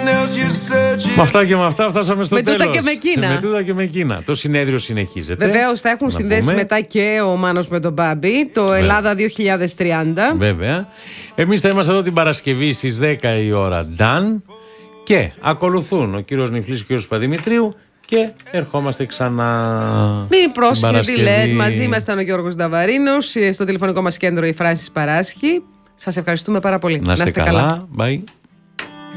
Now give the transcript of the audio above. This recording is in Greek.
Με αυτά και με αυτά φτάσαμε στο τέλος. Με τούτα και με εκείνα. Με τούτα και με εκείνα. Το συνέδριο συνεχίζεται. Βεβαίως θα έχουν συνδέσει μετά και ο Μάνος με τον Μπάμπη, το Ελλάδα 2030. Βέβαια. Εμείς θα είμαστε εδώ την Παρασκευή στις 10 η ώρα. Ντάν. Και ακολουθούν ο κύριος Νιφλής και ο κύριος Παπαδημητρίου. Και ερχόμαστε ξανά. Μη πρόσχετη λες, μαζί ήμασταν ο Γιώργος Νταβαρίνος, στο τηλεφωνικό μας κέντρο η Φράνσις Παράσχη. Σας ευχαριστούμε πάρα πολύ. Να είστε καλά. Bye.